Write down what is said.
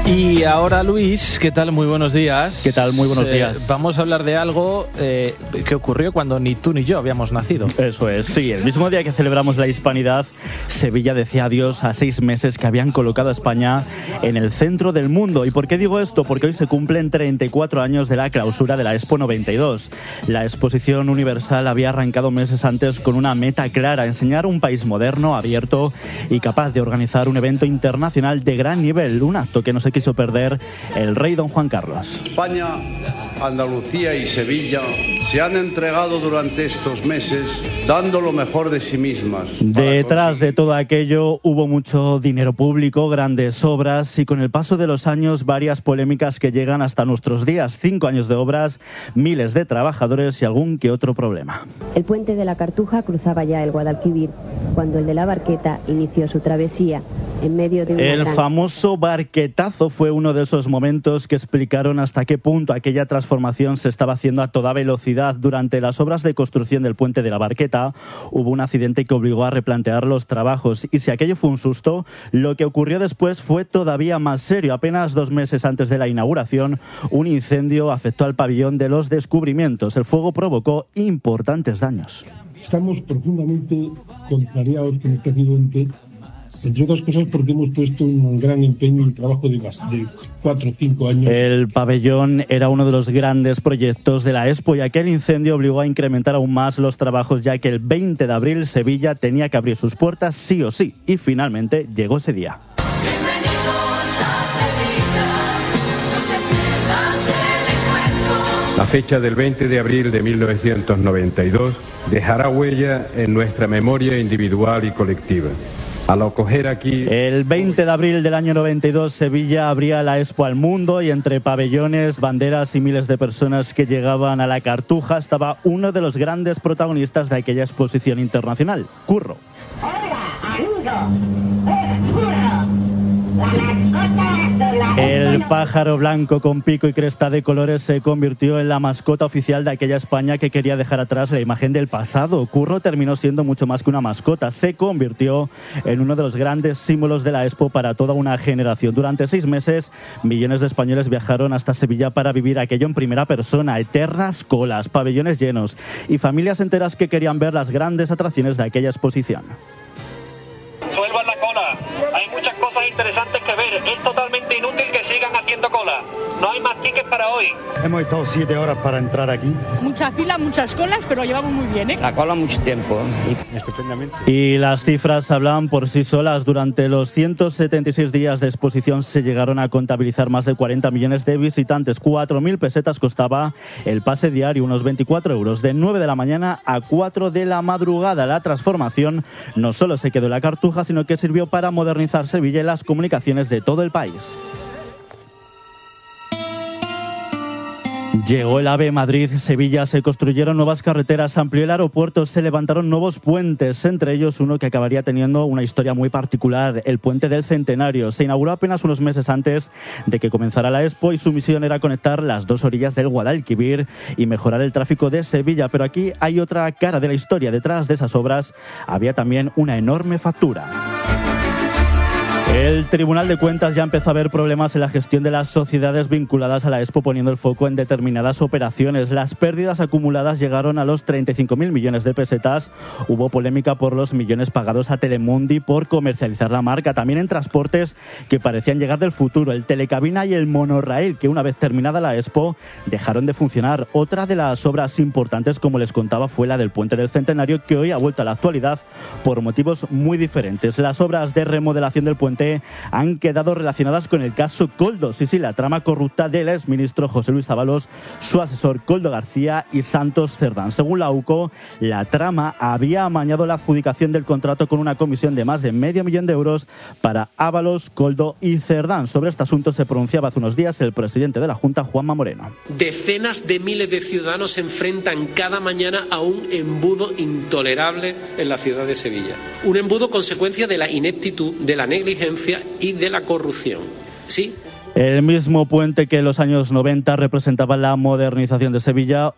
Y ahora, Luis, ¿qué tal? Muy buenos días. ¿Qué tal? Muy buenos días. Vamos a hablar de algo que ocurrió cuando ni tú ni yo habíamos nacido. Eso es, sí. El mismo día que celebramos la Hispanidad, Sevilla decía adiós a 6 meses que habían colocado a España en el centro del mundo. ¿Y por qué digo esto? Porque hoy se cumplen 34 años de la clausura de la Expo 92. La exposición universal había arrancado meses antes con una meta clara: enseñar un país moderno, abierto y capaz de organizar un evento internacional de gran nivel. Un acto que no se quiso perder el rey don Juan Carlos. España, Andalucía y Sevilla se han entregado durante estos meses dando lo mejor de sí mismas. Detrás de todo aquello hubo mucho dinero público, grandes obras y con el paso de los años varias polémicas que llegan hasta nuestros días. 5 años de obras, miles de trabajadores y algún que otro problema. El puente de la Cartuja cruzaba ya el Guadalquivir cuando el de la Barqueta inició su travesía. En medio de el famoso barquetazo fue uno de esos momentos que explicaron hasta qué punto aquella transformación se estaba haciendo a toda velocidad. Durante las obras de construcción del puente de la Barqueta hubo un accidente que obligó a replantear los trabajos, y si aquello fue un susto, lo que ocurrió después fue todavía más serio. Apenas 2 meses antes de la inauguración, un incendio afectó al pabellón de los descubrimientos. El fuego provocó importantes daños. Estamos profundamente contrariados con este accidente, entre otras cosas porque hemos puesto un gran empeño y trabajo de 4 o 5 años. El pabellón era uno de los grandes proyectos de la Expo y aquel incendio obligó a incrementar aún más los trabajos, ya que el 20 de abril Sevilla tenía que abrir sus puertas sí o sí, y finalmente llegó ese día. La fecha del 20 de abril de 1992 dejará huella en nuestra memoria individual y colectiva. Al acoger aquí... El 20 de abril del año 92, Sevilla abría la Expo al mundo, y entre pabellones, banderas y miles de personas que llegaban a la Cartuja estaba uno de los grandes protagonistas de aquella exposición internacional, Curro. Hola, amigos, es Curro. El pájaro blanco con pico y cresta de colores se convirtió en la mascota oficial de aquella España que quería dejar atrás la imagen del pasado. Curro terminó siendo mucho más que una mascota, se convirtió en uno de los grandes símbolos de la Expo para toda una generación. Durante 6 meses, millones de españoles viajaron hasta Sevilla para vivir aquello en primera persona. Eternas colas, pabellones llenos y familias enteras que querían ver las grandes atracciones de aquella exposición. Suelvan la cola, hay muchas cosas interesantes que ver, es totalmente inútil que sigan haciendo cola, no hay más tickets para hoy. Hemos estado 7 horas para entrar aquí. Mucha fila, muchas colas, pero lo llevamos muy bien, ¿eh? La cola mucho tiempo, estupendamente. Y las cifras hablan por sí solas. Durante los 176 días de exposición se llegaron a contabilizar más de 40 millones de visitantes. 4.000 pesetas costaba el pase diario, unos 24 euros, de 9 de la mañana a 4 de la madrugada. La transformación no solo se quedó en la Cartuja, sino que sirvió para modernizar Sevilla y las comunicaciones de todo el país. Llegó el AVE Madrid-Sevilla, se construyeron nuevas carreteras, se amplió el aeropuerto, se levantaron nuevos puentes, entre ellos uno que acabaría teniendo una historia muy particular, el Puente del Centenario. Se inauguró apenas unos meses antes de que comenzara la Expo y su misión era conectar las 2 orillas del Guadalquivir y mejorar el tráfico de Sevilla. Pero aquí hay otra cara de la historia. Detrás de esas obras había también una enorme factura. El Tribunal de Cuentas ya empezó a ver problemas en la gestión de las sociedades vinculadas a la Expo, poniendo el foco en determinadas operaciones. Las pérdidas acumuladas llegaron a los 35.000 millones de pesetas. Hubo polémica por los millones pagados a Telemundi por comercializar la marca. También en transportes que parecían llegar del futuro. El Telecabina y el Monorraíl, que una vez terminada la Expo, dejaron de funcionar. Otra de las obras importantes, como les contaba, fue la del Puente del Centenario, que hoy ha vuelto a la actualidad por motivos muy diferentes. Las obras de remodelación del puente han quedado relacionadas con el caso Koldo. Sí, la trama corrupta del exministro José Luis Ábalos, su asesor Koldo García y Santos Cerdán. Según la UCO, la trama había amañado la adjudicación del contrato con una comisión de más de $500.000 euros para Ábalos, Koldo y Cerdán. Sobre este asunto se pronunciaba hace unos días el presidente de la Junta, Juanma Moreno. Decenas de miles de ciudadanos se enfrentan cada mañana a un embudo intolerable en la ciudad de Sevilla. Un embudo consecuencia de la ineptitud, de la negligencia y de la corrupción. Sí. El mismo puente que en los años 90 representaba la modernización de Sevilla,